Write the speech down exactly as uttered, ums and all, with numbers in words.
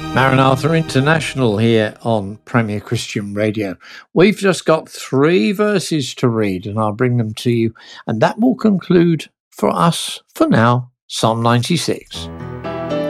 Maranatha International here on Premier Christian Radio. We've just got three verses to read and I'll bring them to you, and that will conclude for us for now Psalm ninety-six.